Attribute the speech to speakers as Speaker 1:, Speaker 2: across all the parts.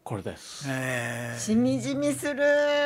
Speaker 1: これです。
Speaker 2: しみじみする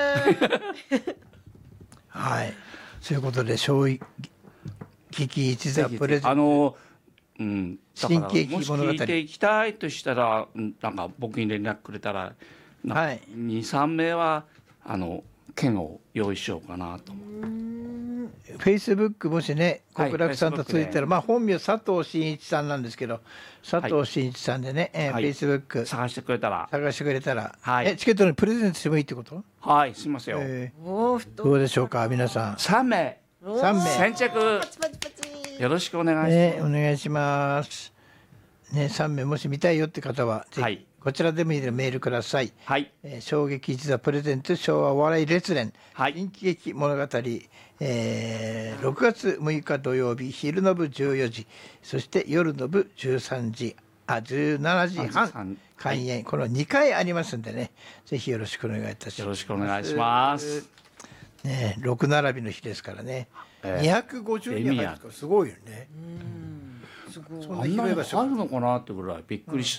Speaker 3: はい、そういうことで衝撃一座プレゼント新喜劇物語、
Speaker 1: もし聞いていきたいとしたらなんか僕に連絡くれたら、はい、2、3名は券を用意しようかなと思って。
Speaker 3: フェイスブックもしね極楽さんとついたら、まあ本名佐藤真一さんなんですけど、佐藤真一さんでね、フェイスブック
Speaker 1: 探してくれたら、
Speaker 3: はい、チケットにプレゼントしてもいいってこと？
Speaker 1: はい、しますよ。
Speaker 3: どうでしょうか皆さん。
Speaker 1: 3名先着よろしくお願いします。
Speaker 3: お願いしますね。3名もし見たいよって方はぜひこちらでもいいのでメールください。
Speaker 1: はい。
Speaker 3: 衝撃一座プレゼント昭和お笑い列伝、新喜劇物語、6月6日土曜日昼の部14時、そして夜の部17時半開演、この2回ありますんでね、ぜひよろしくお願いいたします。
Speaker 1: よろしくお願いします
Speaker 3: ね。6並びの日ですからね、250人入るからすごいよね。
Speaker 1: そんな広い場所あるのかなってぐらいびっくりした。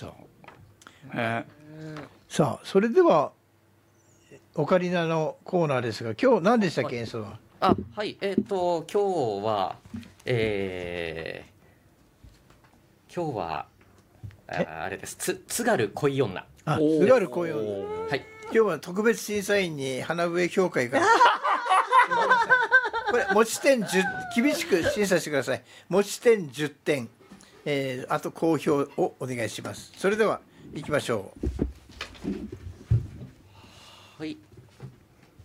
Speaker 3: さあそれではオカリナのコーナーですが、今日何でしたっけ、演奏は。
Speaker 4: はい、今日はあれです。津軽恋女。
Speaker 3: 津軽恋女。
Speaker 4: はい。
Speaker 3: 今日は特別審査員に花笛協会からこれ持ち点10、厳しく審査してください。持ち点10点、あと好評をお願いします。それでは行きましょう。
Speaker 4: はい。